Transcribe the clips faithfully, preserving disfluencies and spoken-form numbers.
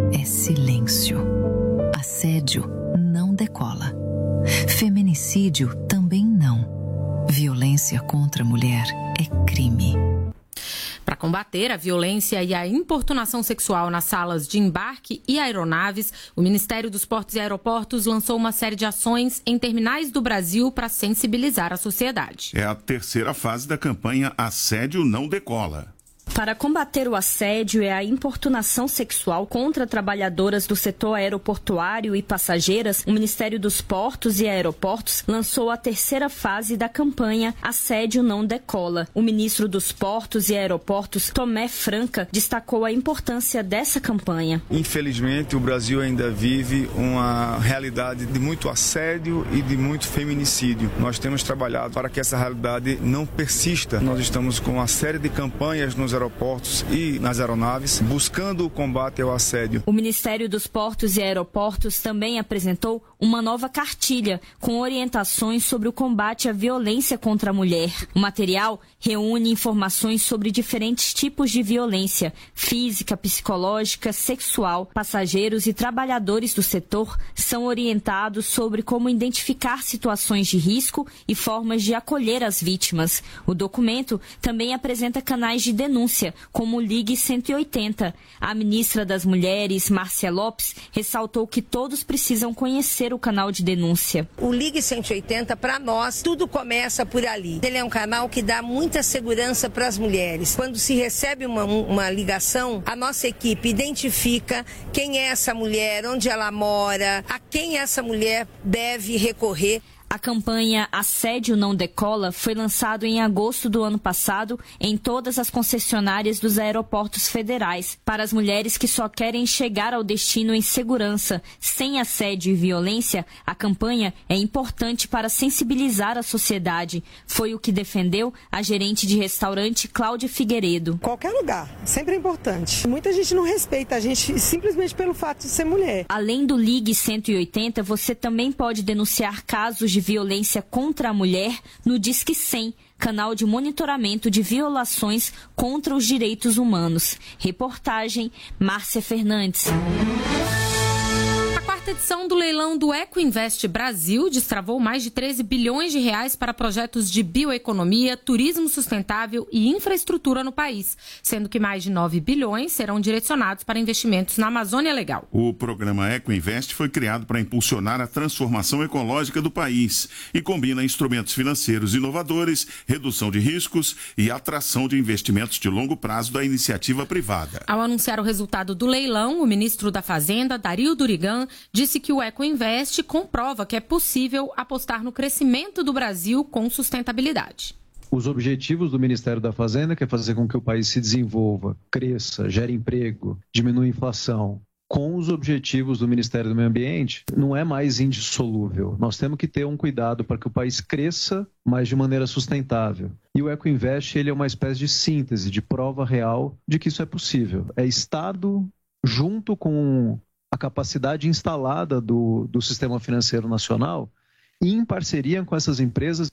é silêncio. Assédio não decola. Feminicídio também não. Violência contra a mulher é crime. Para combater a violência e a importunação sexual nas salas de embarque e aeronaves, o Ministério dos Portos e Aeroportos lançou uma série de ações em terminais do Brasil para sensibilizar a sociedade. É a terceira fase da campanha Assédio Não Decola. Para combater o assédio e a importunação sexual contra trabalhadoras do setor aeroportuário e passageiras, o Ministério dos Portos e Aeroportos lançou a terceira fase da campanha Assédio Não Decola. O ministro dos Portos e Aeroportos, Tomé Franca, destacou a importância dessa campanha. Infelizmente, o Brasil ainda vive uma realidade de muito assédio e de muito feminicídio. Nós temos trabalhado para que essa realidade não persista. Nós estamos com uma série de campanhas nos aeroportos e nas aeronaves, buscando o combate ao assédio. O Ministério dos Portos e Aeroportos também apresentou uma nova cartilha com orientações sobre o combate à violência contra a mulher. O material reúne informações sobre diferentes tipos de violência, física, psicológica, sexual. Passageiros e trabalhadores do setor são orientados sobre como identificar situações de risco e formas de acolher as vítimas. O documento também apresenta canais de denúncia, como o Ligue cento e oitenta. A ministra das Mulheres, Márcia Lopes, ressaltou que todos precisam conhecer o canal de denúncia. O Ligue cento e oitenta, para nós, tudo começa por ali. Ele é um canal que dá muita segurança para as mulheres. Quando se recebe uma, uma ligação, a nossa equipe identifica quem é essa mulher, onde ela mora, a quem essa mulher deve recorrer. A campanha Assédio Não Decola foi lançada em agosto do ano passado em todas as concessionárias dos aeroportos federais. Para as mulheres que só querem chegar ao destino em segurança, sem assédio e violência, a campanha é importante para sensibilizar a sociedade. Foi o que defendeu a gerente de restaurante Cláudia Figueiredo. Qualquer lugar, sempre é importante. Muita gente não respeita a gente simplesmente pelo fato de ser mulher. Além do Ligue cento e oitenta, você também pode denunciar casos de de violência contra a mulher no Disque cem, canal de monitoramento de violações contra os direitos humanos. Reportagem Márcia Fernandes. A quarta edição do leilão do Ecoinvest Brasil destravou mais de treze bilhões de reais para projetos de bioeconomia, turismo sustentável e infraestrutura no país, sendo que mais de nove bilhões serão direcionados para investimentos na Amazônia Legal. O programa Ecoinvest foi criado para impulsionar a transformação ecológica do país e combina instrumentos financeiros inovadores, redução de riscos e atração de investimentos de longo prazo da iniciativa privada. Ao anunciar o resultado do leilão, o ministro da Fazenda, Dario Durigan, disse que o Ecoinvest comprova que é possível apostar no crescimento do Brasil com sustentabilidade. Os objetivos do Ministério da Fazenda, que é fazer com que o país se desenvolva, cresça, gere emprego, diminua a inflação, com os objetivos do Ministério do Meio Ambiente, não é mais indissolúvel. Nós temos que ter um cuidado para que o país cresça, mas de maneira sustentável. E o Ecoinvest, ele é uma espécie de síntese, de prova real de que isso é possível. É Estado junto com a capacidade instalada do, do sistema financeiro nacional e em parceria com essas empresas.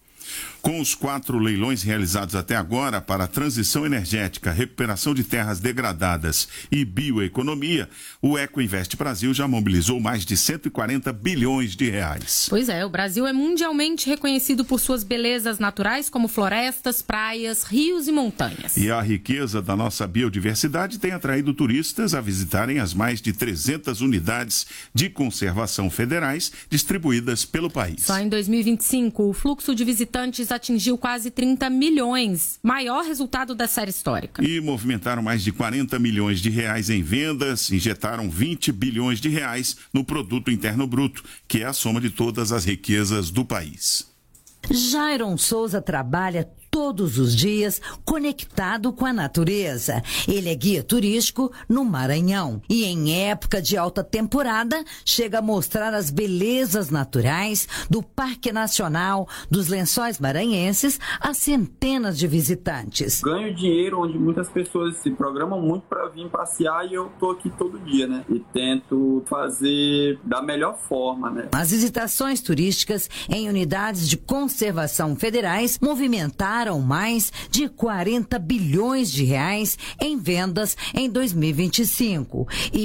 Com os quatro leilões realizados até agora para a transição energética, recuperação de terras degradadas e bioeconomia, o Ecoinvest Brasil já mobilizou mais de cento e quarenta bilhões de reais. Pois é, o Brasil é mundialmente reconhecido por suas belezas naturais, como florestas, praias, rios e montanhas. E a riqueza da nossa biodiversidade tem atraído turistas a visitarem as mais de trezentas unidades de conservação federais distribuídas pelo país. Só em dois mil e vinte e cinco, o fluxo de visitantes atingiu quase trinta milhões, maior resultado da série histórica. E movimentaram mais de quarenta milhões de reais em vendas, injetaram vinte bilhões de reais no produto interno bruto, que é a soma de todas as riquezas do país. Jairon Souza trabalha todos os dias conectado com a natureza. Ele é guia turístico no Maranhão e em época de alta temporada chega a mostrar as belezas naturais do Parque Nacional dos Lençóis Maranhenses a centenas de visitantes. Ganho dinheiro onde muitas pessoas se programam muito para vir passear e eu tô aqui todo dia, né? E tento fazer da melhor forma, né? As visitações turísticas em unidades de conservação federais movimentaram mais de quarenta bilhões de reais em vendas em dois mil e vinte e cinco. E